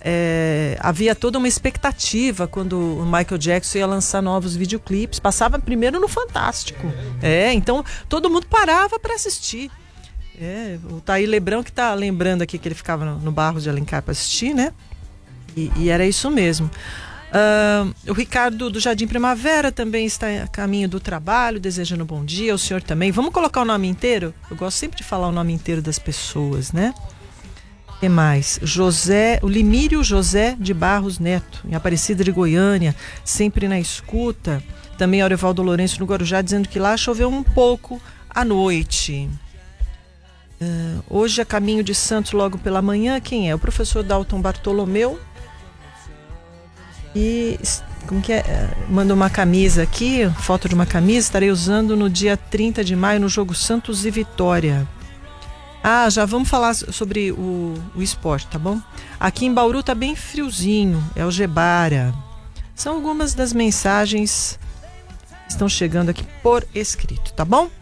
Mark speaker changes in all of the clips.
Speaker 1: havia toda uma expectativa quando o Michael Jackson ia lançar novos videoclipes. Passava primeiro no Fantástico. Então todo mundo parava para assistir. O Thaí Lebrão que tá lembrando aqui que ele ficava no Barros de Alencar para assistir, né? E era isso mesmo. O Ricardo do Jardim Primavera também está a caminho do trabalho, desejando bom dia. O senhor também. Vamos colocar o nome inteiro? Eu gosto sempre de falar o nome inteiro das pessoas, né? O que mais? O Limírio José de Barros Neto, em Aparecida de Goiânia, sempre na escuta. Também Aurivaldo Lourenço no Guarujá, dizendo que lá choveu um pouco à noite. Hoje a caminho de Santos logo pela manhã. Quem é? O professor Dalton Bartolomeu. E manda uma camisa aqui, foto de uma camisa. Estarei usando no dia 30 de maio no jogo Santos e Vitória. Já vamos falar sobre o esporte, tá bom? Aqui em Bauru tá bem friozinho, é o Gebara. São algumas das mensagens que estão chegando aqui por escrito, tá bom?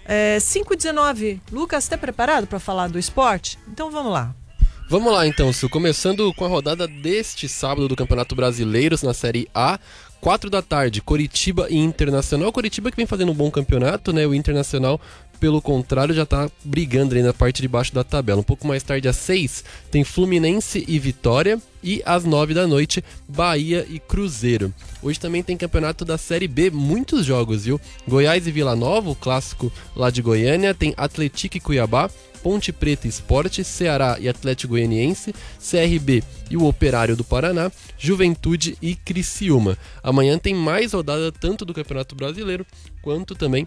Speaker 1: 5h19. Lucas, está preparado para falar do esporte? Então vamos lá.
Speaker 2: Vamos lá então, Sil. Começando com a rodada deste sábado do Campeonato Brasileiro na Série A. 4 da tarde, Coritiba e Internacional. Coritiba que vem fazendo um bom campeonato, né? O Internacional, pelo contrário, já tá brigando ali na parte de baixo da tabela. Um pouco mais tarde, às 6, tem Fluminense e Vitória. E às 9 da noite, Bahia e Cruzeiro. Hoje também tem campeonato da Série B, muitos jogos, viu? Goiás e Vila Nova, o clássico lá de Goiânia. Tem Atlético e Cuiabá, Ponte Preta e Sport, Ceará e Atlético Goianiense, CRB e o Operário do Paraná, Juventude e Criciúma. Amanhã tem mais rodada tanto do Campeonato Brasileiro quanto também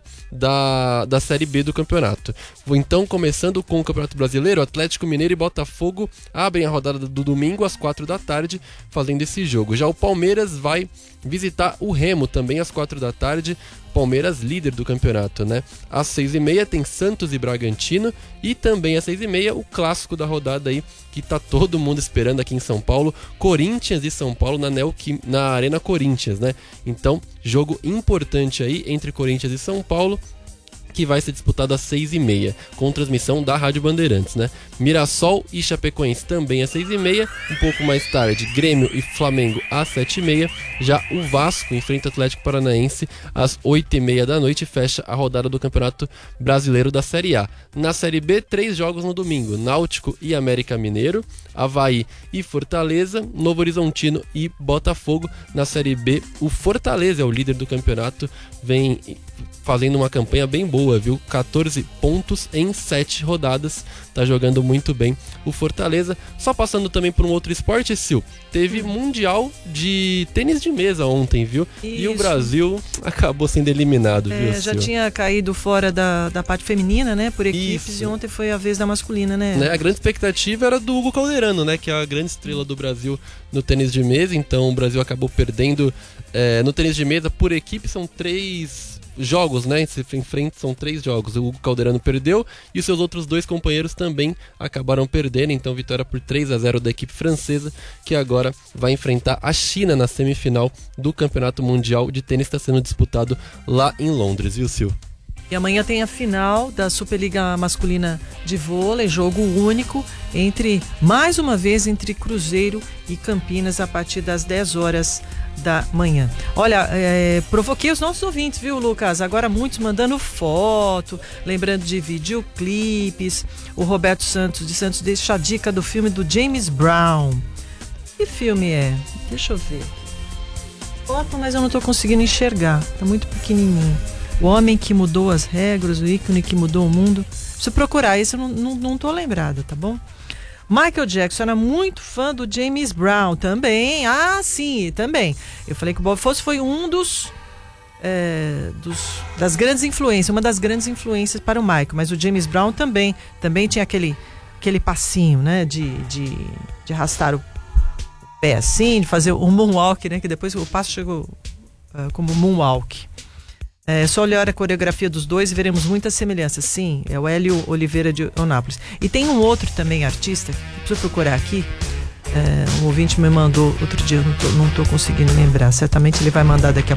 Speaker 2: da Série B do campeonato. Então, começando com o Campeonato Brasileiro, Atlético Mineiro e Botafogo abrem a rodada do domingo às 4 da tarde, fazendo esse jogo. Já o Palmeiras vai visitar o Remo também às 4 da tarde. Palmeiras líder do campeonato, né? Às 6h30 tem Santos e Bragantino e também às 6h30 o clássico da rodada aí que tá todo mundo esperando aqui em São Paulo, Corinthians e São Paulo na Arena Corinthians, né? Então, jogo importante aí entre Corinthians e São Paulo, que vai ser disputado às 6h30, com transmissão da Rádio Bandeirantes, né? Mirassol e Chapecoense também às 6h30, um pouco mais tarde, Grêmio e Flamengo às 7h30, já o Vasco enfrenta o Atlético Paranaense às 8h30 da noite, fecha a rodada do Campeonato Brasileiro da Série A. Na Série B, 3 jogos no domingo, Náutico e América Mineiro, Avaí e Fortaleza, Novo Horizontino e Botafogo. Na Série B, o Fortaleza é o líder do campeonato, vem fazendo uma campanha bem boa, viu? 14 pontos em 7 rodadas, tá jogando muito bem o Fortaleza. Só passando também por um outro esporte, Sil, teve Mundial de Tênis de Mesa ontem, viu? Isso. E o Brasil acabou sendo eliminado, viu,
Speaker 1: já
Speaker 2: Sil?
Speaker 1: tinha caído fora da parte feminina, né? Por equipes. Isso. E ontem foi a vez da masculina, né?
Speaker 2: A grande expectativa era do Hugo Calderano, né? Que é a grande estrela do Brasil no tênis de mesa. Então o Brasil acabou perdendo no tênis de mesa por equipe. São 3 jogos, né? Se enfrenta, são 3 jogos. O Hugo Calderano perdeu e os seus outros 2 companheiros também acabaram perdendo. Então, vitória por 3-0 da equipe francesa, que agora vai enfrentar a China na semifinal do Campeonato Mundial de Tênis, que está sendo disputado lá em Londres, viu, Sil?
Speaker 1: E amanhã tem a final da Superliga Masculina de Vôlei, jogo único mais uma vez, entre Cruzeiro e Campinas, a partir das 10 horas da manhã. Olha, provoquei os nossos ouvintes, viu, Lucas? Agora muitos mandando foto, lembrando de videoclipes. O Roberto Santos de Santos deixa a dica do filme do James Brown. Que filme é? Deixa eu ver. Foto, mas eu não estou conseguindo enxergar. Tá muito pequenininho. O homem que mudou as regras, o ícone que mudou o mundo. Se procurar esse, eu não tô lembrada, tá bom? Michael Jackson era muito fã do James Brown também. Sim, também. Eu falei que o Bob Fosse foi um das grandes influências, uma das grandes influências para o Michael. Mas o James Brown também tinha aquele passinho, né? De arrastar o pé assim, de fazer o moonwalk, né? Que depois o passo chegou como moonwalk. Só olhar a coreografia dos dois e veremos muitas semelhanças. Sim, é o Hélio Oliveira de Onápolis. E tem um outro também artista, preciso procurar aqui. Um ouvinte me mandou outro dia, eu não tô conseguindo lembrar. Certamente ele vai mandar daqui a